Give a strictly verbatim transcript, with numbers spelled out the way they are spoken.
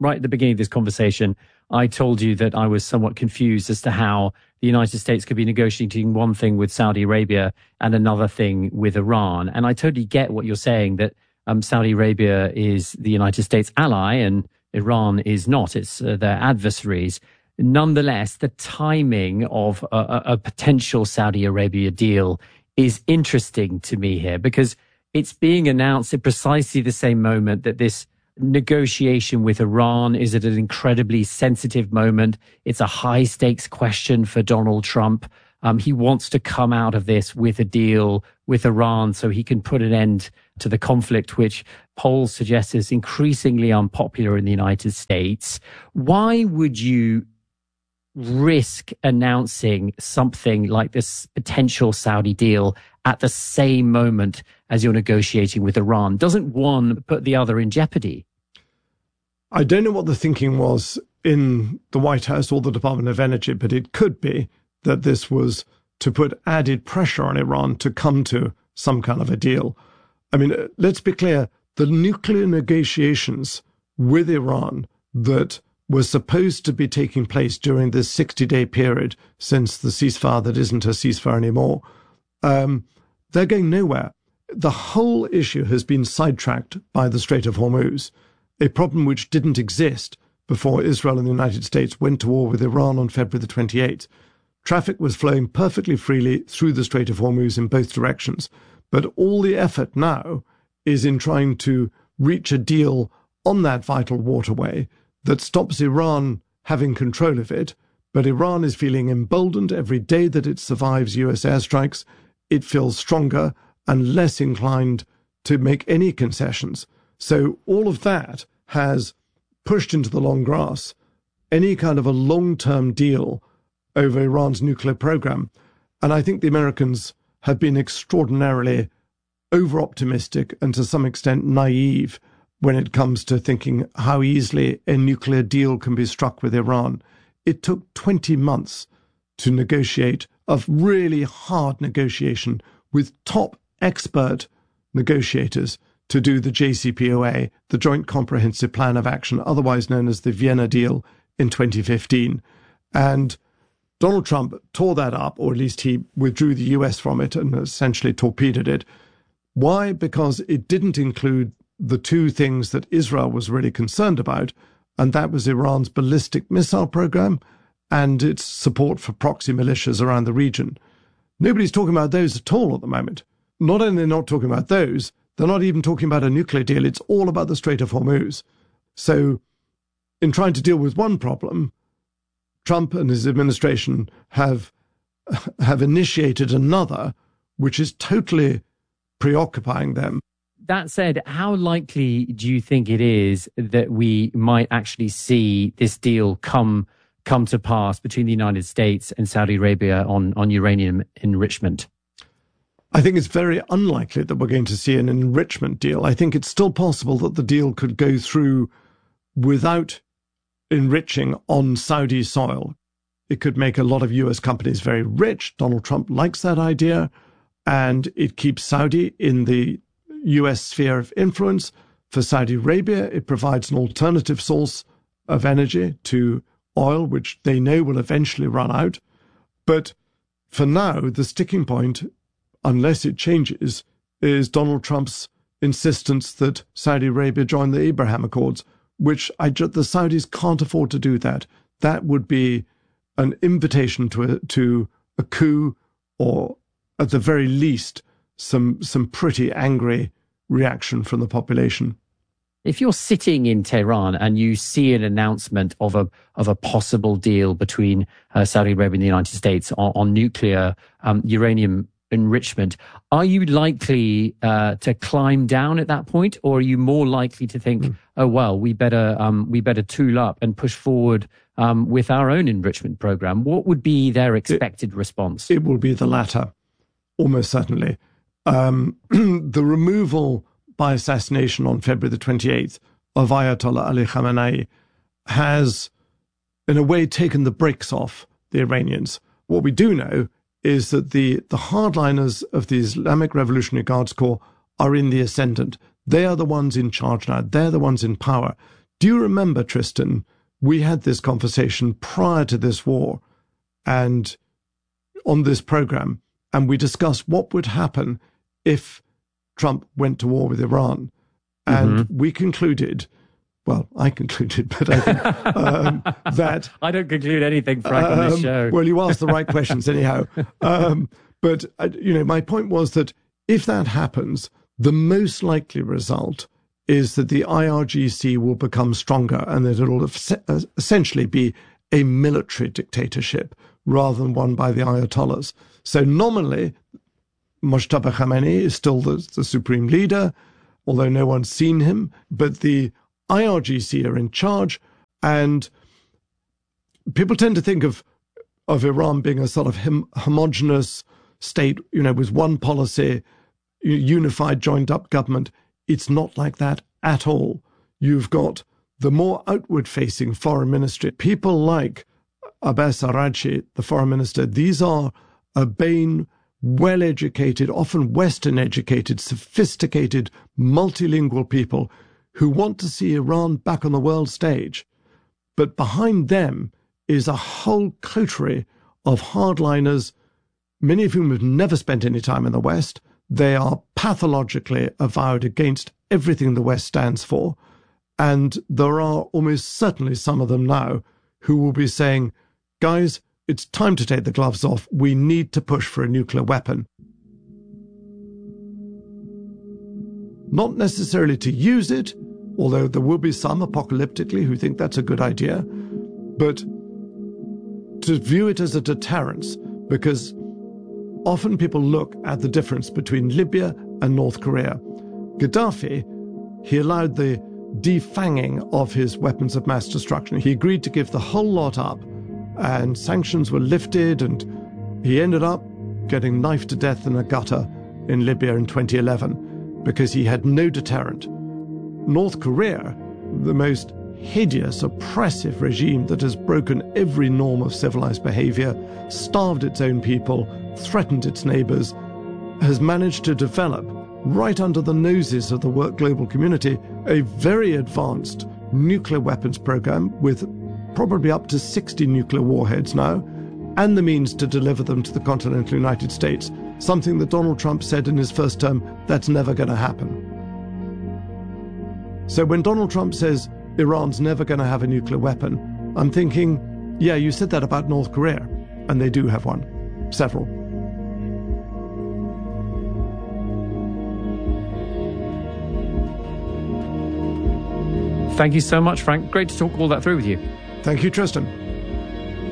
right at the beginning of this conversation, I told you that I was somewhat confused as to how the United States could be negotiating one thing with Saudi Arabia and another thing with Iran. And I totally get what you're saying, that um, Saudi Arabia is the United States ally and Iran is not. It's uh, their adversaries. Nonetheless, the timing of a, a potential Saudi Arabia deal is interesting to me here, because it's being announced at precisely the same moment that this negotiation with Iran is at an incredibly sensitive moment. It's a high stakes question for Donald Trump. Um, he wants to come out of this with a deal with Iran so he can put an end to the conflict, which polls suggest is increasingly unpopular in the United States. Why would you risk announcing something like this potential Saudi deal at the same moment as you're negotiating with Iran? Doesn't one put the other in jeopardy? I don't know what the thinking was in the White House or the Department of Energy, but it could be that this was to put added pressure on Iran to come to some kind of a deal. I mean, let's be clear, the nuclear negotiations with Iran that was supposed to be taking place during this sixty-day period since the ceasefire that isn't a ceasefire anymore, um, they're going nowhere. The whole issue has been sidetracked by the Strait of Hormuz, a problem which didn't exist before Israel and the United States went to war with Iran on February the twenty-eighth. Traffic was flowing perfectly freely through the Strait of Hormuz in both directions, but all the effort now is in trying to reach a deal on that vital waterway that stops Iran having control of it, but Iran is feeling emboldened every day that it survives U S airstrikes. It feels stronger and less inclined to make any concessions. So all of that has pushed into the long grass any kind of a long-term deal over Iran's nuclear program. And I think the Americans have been extraordinarily over-optimistic and to some extent naive when it comes to thinking how easily a nuclear deal can be struck with Iran. It took twenty months to negotiate a really hard negotiation with top expert negotiators to do the J C P O A, the Joint Comprehensive Plan of Action, otherwise known as the Vienna deal, in twenty fifteen. And Donald Trump tore that up, or at least he withdrew the U S from it and essentially torpedoed it. Why? Because it didn't include the two things that Israel was really concerned about, and that was Iran's ballistic missile program and its support for proxy militias around the region. Nobody's talking about those at all at the moment. Not only are they not talking about those, they're not even talking about a nuclear deal. It's all about the Strait of Hormuz. So in trying to deal with one problem, Trump and his administration have have initiated another, which is totally preoccupying them. That said, how likely do you think it is that we might actually see this deal come come to pass between the United States and Saudi Arabia on, on uranium enrichment? I think it's very unlikely that we're going to see an enrichment deal. I think it's still possible that the deal could go through without enriching on Saudi soil. It could make a lot of U S companies very rich. Donald Trump likes that idea, and it keeps Saudi in the U S sphere of influence. For Saudi Arabia, it provides an alternative source of energy to oil, which they know will eventually run out. But for now, the sticking point, unless it changes, is Donald Trump's insistence that Saudi Arabia join the Abraham Accords, which I ju- the Saudis can't afford to do that. That would be an invitation to a, to a coup, or at the very least, some some pretty angry reaction from the population. If you're sitting in Tehran and you see an announcement of a of a possible deal between uh, Saudi Arabia and the United States on, on nuclear um, uranium enrichment, are you likely uh, to climb down at that point, or are you more likely to think, mm. oh well, we better um, we better tool up and push forward um, with our own enrichment program? What would be their expected it, response? It will be the latter, almost certainly. Um, the removal by assassination on February the twenty-eighth of Ayatollah Ali Khamenei has, in a way, taken the brakes off the Iranians. What we do know is that the, the hardliners of the Islamic Revolutionary Guards Corps are in the ascendant. They are the ones in charge now. They're the ones in power. Do you remember, Tristan, we had this conversation prior to this war and on this program, and we discussed what would happen if Trump went to war with Iran. And mm-hmm. we concluded, well, I concluded, but I think um, that... I don't conclude anything, Frank, um, on this show. Well, you asked the right questions anyhow. Um, but, uh, you know, my point was that if that happens, the most likely result is that the I R G C will become stronger and that it will essentially be a military dictatorship rather than one by the Ayatollahs. So nominally, Mojtaba Khamenei is still the, the supreme leader, although no one's seen him, but the I R G C are in charge, and people tend to think of of Iran being a sort of hom- homogenous state, you know, with one policy, unified, joined-up government. It's not like that at all. You've got the more outward-facing foreign ministry. People like Abbas Araghchi, the foreign minister, these are urbane, well-educated, often Western-educated, sophisticated, multilingual people who want to see Iran back on the world stage. But behind them is a whole coterie of hardliners, many of whom have never spent any time in the West. They are pathologically avowed against everything the West stands for. And there are almost certainly some of them now who will be saying, guys, it's time to take the gloves off. We need to push for a nuclear weapon. Not necessarily to use it, although there will be some apocalyptically who think that's a good idea, but to view it as a deterrence, because often people look at the difference between Libya and North Korea. Gaddafi, he allowed the defanging of his weapons of mass destruction. He agreed to give the whole lot up, and sanctions were lifted, and he ended up getting knifed to death in a gutter in Libya in twenty eleven because he had no deterrent. North Korea, the most hideous, oppressive regime that has broken every norm of civilized behavior, starved its own people, threatened its neighbors, has managed to develop, right under the noses of the global community, a very advanced nuclear weapons program with probably up to sixty nuclear warheads now, and the means to deliver them to the continental United States, something that Donald Trump said in his first term, that's never going to happen. So when Donald Trump says Iran's never going to have a nuclear weapon, I'm thinking, yeah, you said that about North Korea, and they do have one. Several. Thank you so much, Frank. Great to talk all that through with you. Thank you, Tristan.